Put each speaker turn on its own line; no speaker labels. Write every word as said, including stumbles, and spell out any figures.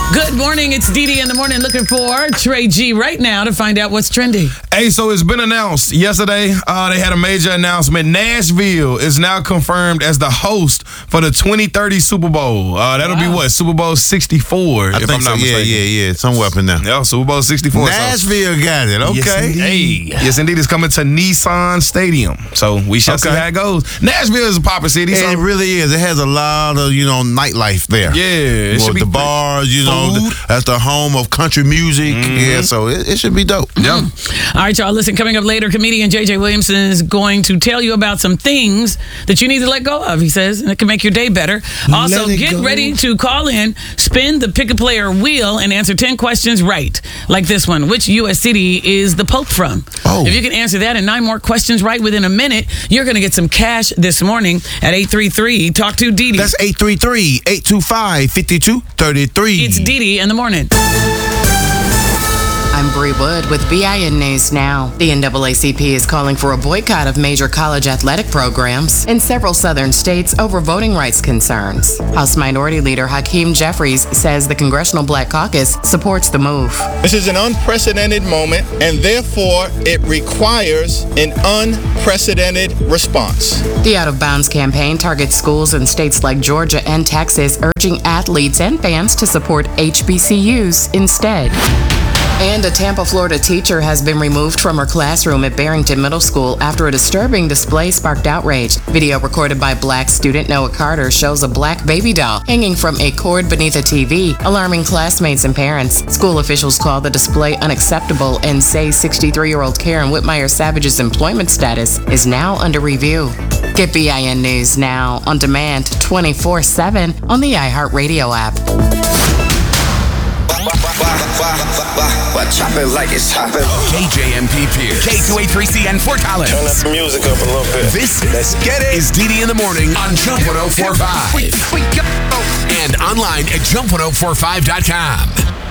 Good morning. It's Dee Dee in the morning looking for Trey G right now to find out what's trending.
Hey, so it's been announced yesterday. Uh, they had a major announcement. Nashville is now confirmed as the host for the twenty thirty Super Bowl. Uh, that'll
Wow.
be what? Super Bowl sixty-four,
I
if
think
I'm
so.
not
Yeah,
mistaken.
yeah, yeah. Somewhere up in there.
Yeah, Super Bowl sixty-four.
Nashville got it.
So, yes,
Okay.
indeed. Yes, indeed. It's coming to Nissan Stadium. So we shall see
Okay.
how it goes. Nashville is a popular city. So
It really is. It has a lot of, you know, nightlife there.
yeah, it
Well,
should be
the bars, you know,
Food.
the, that's the home of country music. Yeah, so it, it should be dope.
Yeah.
All right, y'all. Listen, coming up later, comedian J J Williamson is going to tell you about some things that you need to let go of, he says, and it can make your day better. Also,
Let it
get
go.
ready to call in, spin the pick a player wheel, and answer ten questions right. Like this one. Which U S city is the Pope from?
Oh.
If you can answer that and nine more questions right within a minute, you're going to get some cash this morning at eight three three Talk to Dee Dee.
That's eight three three, eight two five, five two three three.
It's Dee Dee in the morning.
I'm Bree Wood with B I N News Now. The N double A C P is calling for a boycott of major college athletic programs in several southern states over voting rights concerns. House Minority Leader Hakeem Jeffries says the Congressional Black Caucus supports the move.
This is an unprecedented moment, and therefore it requires an unprecedented response.
The Out of Bounds campaign targets schools in states like Georgia and Texas, urging athletes and fans to support H B C Us instead. And a Tampa, Florida teacher has been removed from her classroom at Barrington Middle School after a disturbing display sparked outrage. Video recorded by black student Noah Carter shows a black baby doll hanging from a cord beneath a T V, alarming classmates and parents. School officials call the display unacceptable and say sixty-three-year-old Karen Whitmire Savage's employment status is now under review. Get B I N News Now on demand twenty-four seven on the iHeartRadio app.
Chop it like it's hopping.
K J M P Pierce. K two eighty-three C N Fort Collins.
Turn that music up a little bit.
This
Let's get it.
is Dee Dee in the morning on Jump one oh four point five. And online at jump one oh four five dot com.